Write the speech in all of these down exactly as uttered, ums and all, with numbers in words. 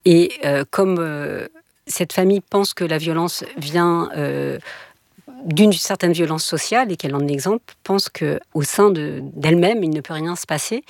Et euh, comme euh, cette famille pense que la violence vient euh, d'une certaine violence sociale et qu'elle en est exemple, pense qu'au sein de, d'elle-même, il ne peut rien se passer.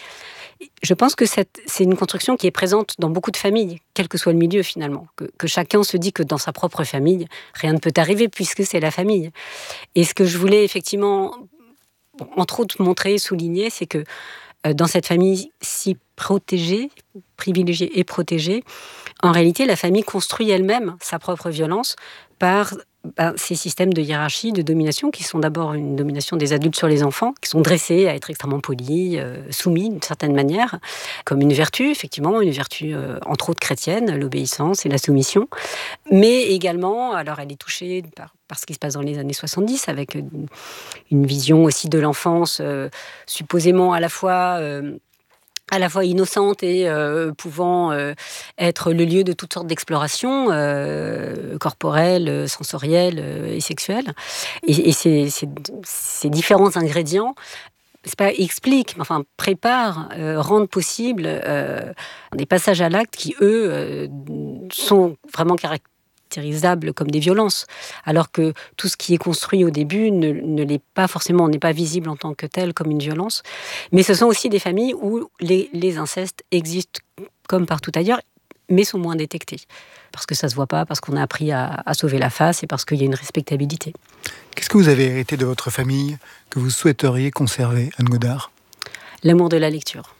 Je pense que cette, c'est une construction qui est présente dans beaucoup de familles, quel que soit le milieu finalement. Que, que chacun se dit que dans sa propre famille, rien ne peut arriver puisque c'est la famille. Et ce que je voulais effectivement, entre autres, montrer, souligner, c'est que euh, dans cette famille si protégée, privilégiée et protégée, en réalité, la famille construit elle-même sa propre violence par ben, ces systèmes de hiérarchie, de domination, qui sont d'abord une domination des adultes sur les enfants, qui sont dressés à être extrêmement polis, euh, soumis d'une certaine manière, comme une vertu, effectivement, une vertu euh, entre autres chrétienne, l'obéissance et la soumission. Mais également, alors elle est touchée par, par ce qui se passe dans les années soixante-dix, avec une, une vision aussi de l'enfance, euh, supposément à la fois... Euh, à la fois innocente et euh, pouvant euh, être le lieu de toutes sortes d'explorations euh, corporelles, sensorielles euh, et sexuelles. Et, et ces, ces, ces différents ingrédients, c'est pas expliquent, mais enfin préparent, euh, rendent possible euh, des passages à l'acte qui, eux, euh, sont vraiment caractéristiques comme des violences, alors que tout ce qui est construit au début ne, ne l'est pas forcément, n'est pas visible en tant que tel comme une violence. Mais ce sont aussi des familles où les, les incestes existent comme partout ailleurs, mais sont moins détectés. Parce que ça ne se voit pas, parce qu'on a appris à, à sauver la face et parce qu'il y a une respectabilité. Qu'est-ce que vous avez hérité de votre famille que vous souhaiteriez conserver, Anne Godard ? L'amour de la lecture.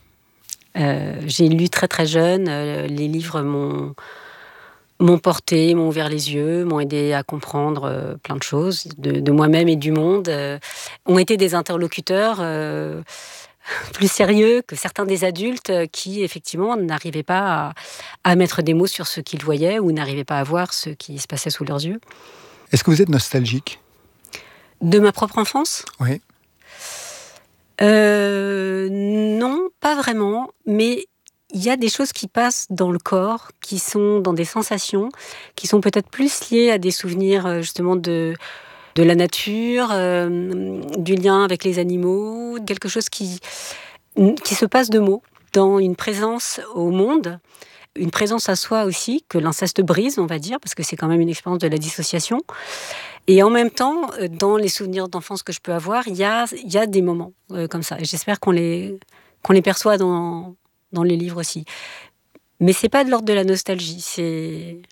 Euh, j'ai lu très très jeune, euh, les livres m'ont... m'ont porté, m'ont ouvert les yeux, m'ont aidé à comprendre euh, plein de choses, de, de moi-même et du monde, euh, ont été des interlocuteurs euh, plus sérieux que certains des adultes qui, effectivement, n'arrivaient pas à, à mettre des mots sur ce qu'ils voyaient ou n'arrivaient pas à voir ce qui se passait sous leurs yeux. Est-ce que vous êtes nostalgique ? De ma propre enfance ? Oui. Euh, non, pas vraiment, mais... il y a des choses qui passent dans le corps, qui sont dans des sensations, qui sont peut-être plus liées à des souvenirs justement de, de la nature, euh, du lien avec les animaux, quelque chose qui, qui se passe de mots, dans une présence au monde, une présence à soi aussi, que l'inceste brise, on va dire, parce que c'est quand même une expérience de la dissociation. Et en même temps, dans les souvenirs d'enfance que je peux avoir, il y a, il y a des moments euh, comme ça. Et j'espère qu'on les, qu'on les perçoit dans... dans les livres aussi. Mais c'est pas de l'ordre de la nostalgie, c'est...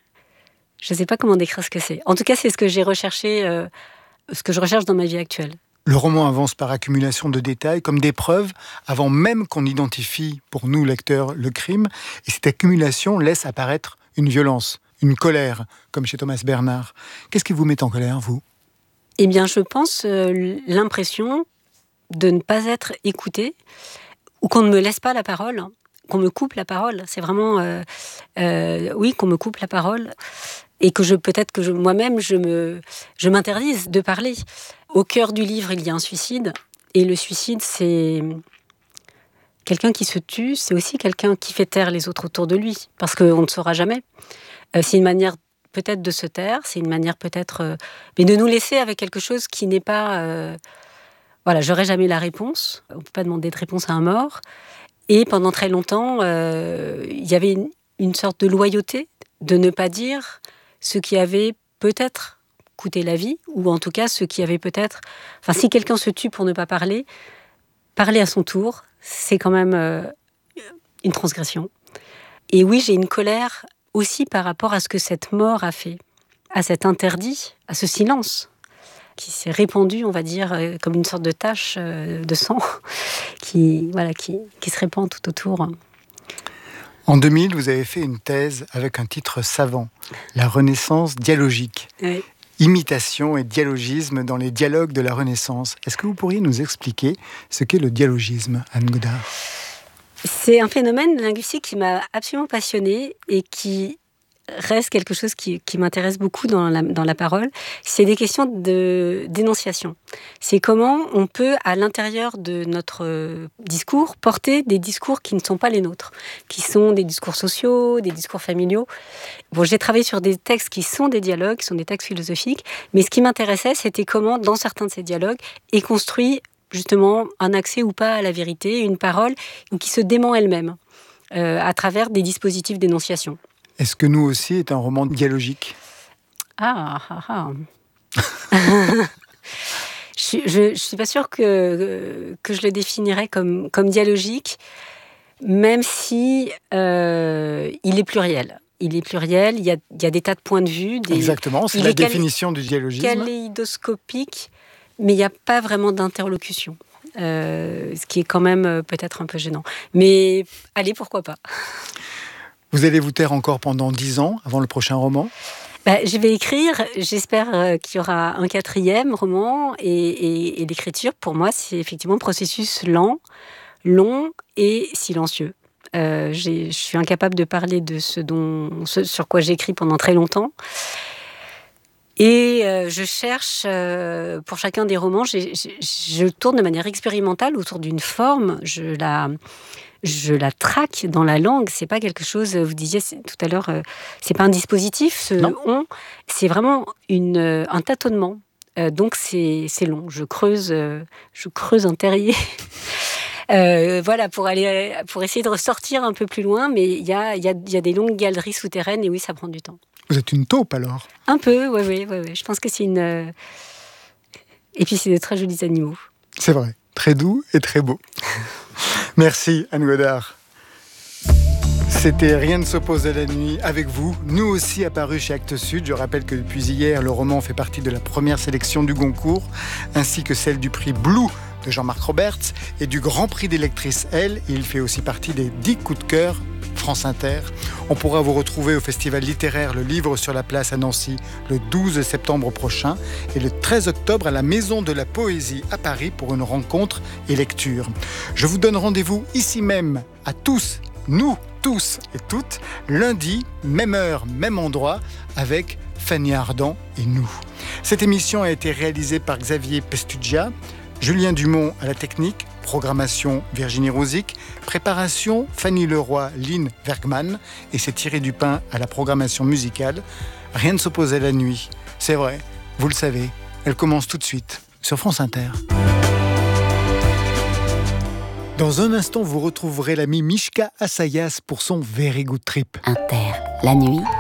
Je sais pas comment décrire ce que c'est. En tout cas, c'est ce que j'ai recherché, euh, ce que je recherche dans ma vie actuelle. Le roman avance par accumulation de détails, comme des preuves, avant même qu'on identifie, pour nous, lecteurs, le crime. Et cette accumulation laisse apparaître une violence, une colère, comme chez Thomas Bernhard. Qu'est-ce qui vous met en colère, vous ? Eh bien, je pense euh, l'impression de ne pas être écoutée, ou qu'on ne me laisse pas la parole, qu'on me coupe la parole. C'est vraiment, euh, euh, oui, qu'on me coupe la parole. Et que je, peut-être que je, moi-même, je, me, je m'interdise de parler. Au cœur du livre, il y a un suicide. Et le suicide, c'est quelqu'un qui se tue, c'est aussi quelqu'un qui fait taire les autres autour de lui. Parce qu'on ne saura jamais. Euh, c'est une manière peut-être de se taire, c'est une manière peut-être... Euh, mais de nous laisser avec quelque chose qui n'est pas... Euh, voilà, j'aurai jamais la réponse. On ne peut pas demander de réponse à un mort. Et pendant très longtemps, euh, il y avait une, une sorte de loyauté de ne pas dire ce qui avait peut-être coûté la vie, ou en tout cas ce qui avait peut-être... Enfin, si quelqu'un se tue pour ne pas parler, parler à son tour, c'est quand même euh, une transgression. Et oui, j'ai une colère aussi par rapport à ce que cette mort a fait, à cet interdit, à ce silence qui s'est répandu, on va dire, euh, comme une sorte de tache euh, de sang qui, voilà, qui, qui se répand tout autour. En deux mille, vous avez fait une thèse avec un titre savant, La Renaissance dialogique. Oui. Imitation et dialogisme dans les dialogues de la Renaissance. Est-ce que vous pourriez nous expliquer ce qu'est le dialogisme, Anne Godard ? C'est un phénomène linguistique qui m'a absolument passionnée et qui reste quelque chose qui, qui m'intéresse beaucoup dans la, dans la parole. C'est des questions de, d'énonciation. C'est comment on peut, à l'intérieur de notre discours, porter des discours qui ne sont pas les nôtres, qui sont des discours sociaux, des discours familiaux. Bon, j'ai travaillé sur des textes qui sont des dialogues, qui sont des textes philosophiques, mais ce qui m'intéressait, c'était comment, dans certains de ces dialogues, est construit justement un accès ou pas à la vérité, une parole qui se dément elle-même euh, à travers des dispositifs d'énonciation. Est-ce que Nous aussi est un roman dialogique ? Ah, ah, ah. Je ne suis pas sûre que, que je le définirais comme, comme dialogique, même si euh, il est pluriel. Il est pluriel, il y a, il y a des tas de points de vue. Des, Exactement, c'est la définition du dialogisme. Kaléidoscopique, mais il n'y a pas vraiment d'interlocution. Euh, ce qui est quand même euh, peut-être un peu gênant. Mais allez, pourquoi pas. Vous allez vous taire encore pendant dix ans avant le prochain roman ? Bah, je vais écrire, j'espère euh, qu'il y aura un quatrième roman, et, et, et l'écriture, pour moi, c'est effectivement un processus lent, long et silencieux. Euh, j'ai, je suis incapable de parler de ce, dont, ce sur quoi j'écris pendant très longtemps. Et euh, je cherche, euh, pour chacun des romans, j'ai, j'ai, je tourne de manière expérimentale autour d'une forme, je la... je la traque dans la langue. C'est pas quelque chose, vous disiez tout à l'heure, euh, c'est pas un dispositif, ce non. on, c'est vraiment une, euh, un tâtonnement. Euh, donc c'est, c'est long. Je creuse, euh, je creuse un terrier. euh, voilà, pour aller, pour essayer de ressortir un peu plus loin, mais il y a, y a, y a des longues galeries souterraines, et oui, ça prend du temps. Vous êtes une taupe alors ? Un peu, oui, oui, oui, oui. Je pense que c'est une. Euh... Et puis c'est de très jolis animaux. C'est vrai, très doux et très beau. Merci Anne Godard. C'était Rien ne s'oppose à la nuit avec vous, Nous aussi, apparu chez Actes Sud. Je rappelle que depuis hier, le roman fait partie de la première sélection du Goncourt, ainsi que celle du prix Blue de Jean-Marc Roberts et du Grand Prix des lectrices L. Il fait aussi partie des dix coups de cœur France Inter. On pourra vous retrouver au festival littéraire Le Livre sur la Place à Nancy le douze septembre prochain et le treize octobre à la Maison de la Poésie à Paris pour une rencontre et lecture. Je vous donne rendez-vous ici même à tous, nous tous et toutes, lundi, même heure, même endroit, avec Fanny Ardant et nous. Cette émission a été réalisée par Xavier Pestugia, Julien Dumont à la technique, programmation Virginie Rosic, préparation Fanny Leroy, Lynn Bergman, et c'est Thierry Dupin à la programmation musicale. Rien ne s'oppose à la nuit. C'est vrai, vous le savez, elle commence tout de suite sur France Inter. Dans un instant, vous retrouverez l'ami Mishka Assayas pour son Very Good Trip. Inter, la nuit,